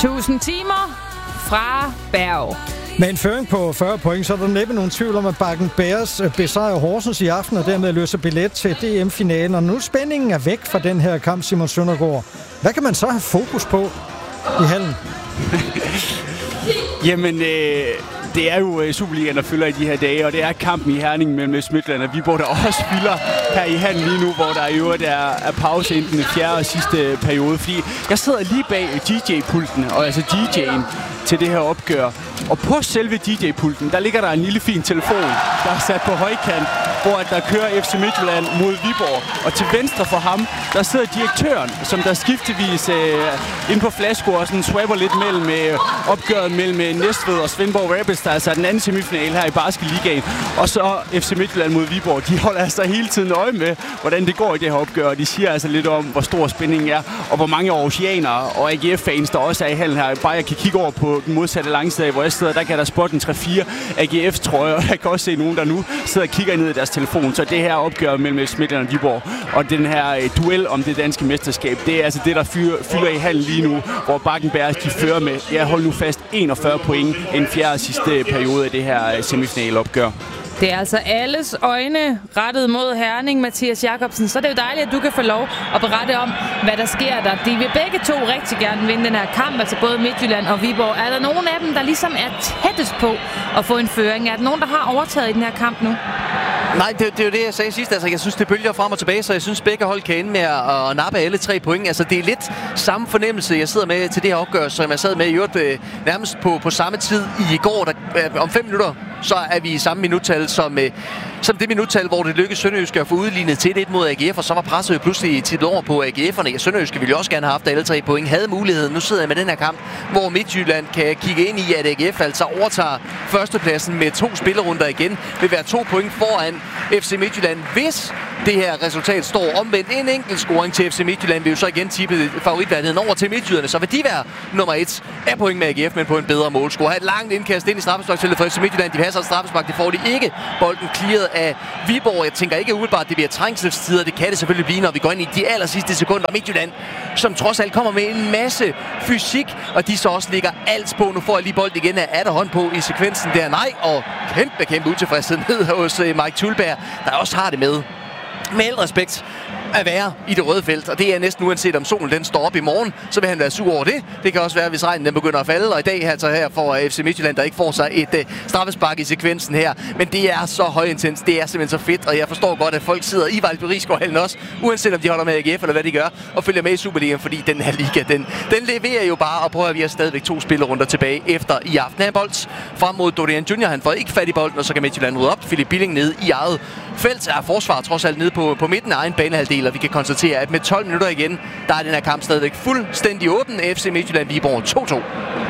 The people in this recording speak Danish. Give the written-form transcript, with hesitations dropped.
1000 timer fra Berg. Med en føring på 40 point, så er der næppe nogen tvivl om, at Bakken Bears besejrer Horsens i aften, og dermed løser billet til DM-finalen. Og nu spændingen er væk fra den her kamp, Simon Søndergaard. Hvad kan man så have fokus på i hallen? Jamen, det er jo Superligaen, der fylder i de her dage, og det er kampen i Herning mellem Midtjylland og Viborg, der også fylder her i hallen lige nu, hvor der i øvrigt er pause inden den fjerde og sidste periode. Fordi jeg sidder lige bag DJ-pulten, og altså DJ'en til det her opgør. Og på selve DJ-pulten, der ligger der en lille fin telefon, der er sat på højkant, hvor der kører FC Midtjylland mod Viborg. Og til venstre for ham, der sidder direktøren, som der skiftevis ind på flasko og sådan swapper lidt mellem opgøret mellem Næstved og Svendborg Rapids, der er altså den anden semifinale her i Basketligaen. Og så FC Midtjylland mod Viborg. De holder altså hele tiden øje med, hvordan det går i det her opgør. Og de siger altså lidt om, hvor stor spændingen er, og hvor mange aarhusianere og AGF-fans, der også er i hallen her. Bare jeg kan kigge over på den modsatte langside, hvor jeg sidder, der kan der spotte en 3-4 AGF-trøjer. Jeg kan også se nogen, der nu sidder og kigger ned i deres telefon. Så det her opgør mellem Midtjylland og Viborg, og den her duel om det danske mesterskab, det er altså det, der fylder i hallen lige nu, hvor Bakken Bears, de fører med, jeg holder nu fast, 41 point i den fjerde og sidste periode af det her semifinaleopgør. Det er altså alles øjne rettet mod Herning, Mathias Jacobsen. Så det er jo dejligt, at du kan få lov at berette om, hvad der sker der. De vil begge to rigtig gerne vinde den her kamp, altså både Midtjylland og Viborg. Er der nogen af dem, der ligesom er tættest på at få en føring? Er der nogen, der har overtaget i den her kamp nu? Nej, det er jo det, jeg sagde sidst. Altså, jeg synes, det bølger frem og tilbage, så jeg synes, begge hold kan ende med at nappe alle 3 point. Altså, det er lidt samme fornemmelse, jeg sidder med til det her opgør, som jeg sad med i øvrigt nærmest på samme tid i går. Om 5 minutter, så er vi i samme minuttal som det minuttal, hvor det lykkedes Sønderjyske at få udlignet til 1 mod AGF, og så var presset jo pludselig tit over på AGF'erne. Sønderjyske ville jo også gerne have haft alle 3 point, havde muligheden. Nu sidder jeg med den her kamp, hvor Midtjylland kan kigge ind i, at AGF altså overtager førstepladsen med 2 spillerunder igen. Vil være 2 point foran FC Midtjylland, hvis det her resultat står omvendt. En enkelt scoring til FC Midtjylland vil jo så igen tippe favoritværdigheden over til Midtjyderne. Så vil de være nummer 1 af point med AGF, men på en bedre målscore. Har et langt indkast ind i straffesparksfeltet for FC Midtjylland. De passer et straffespark, det får de ikke. Bolden clearet af Viborg. Jeg tænker ikke umiddelbart, det bliver trængselstider. Det kan det selvfølgelig blive, når vi går ind i de aller sidste sekunder. Midtjylland, som trods alt kommer med en masse fysik, og de så også ligger alt på. Nu får jeg lige bold igen af Adderhånd på i sekvensen der. Nej, og kæmpe utilfredshed ned hos Mike Thulberg, der også har det med al respekt at være i det røde felt, og det er næsten uanset om solen den står op i morgen, så vil han være sur over det. Det kan også være, hvis regnen den begynder at falde, og i dag altså her for FC Midtjylland, der ikke får sig et straffespark i sekvensen her. Men det er så højintens, det er simpelthen så fedt, og jeg forstår godt, at folk sidder i Vejle Risgaard-hallen også, uanset om de holder med AGF eller hvad de gør, og følger med i Superligaen, fordi den her liga, den leverer jo bare, og prøver at vi har stadigvæk 2 spillerunder tilbage efter i aften. Her bold frem mod Dorian Junior, han får ikke fat i bolden, og så kan Midtjylland rydde op. Philip Billing nede i eget felt, er forsvar trods alt nede på midten af egen banehalvdel, og vi kan konstatere, at med 12 minutter igen, der er den her kamp stadigvæk fuldstændig åben. FC Midtjylland Viborg 2-2.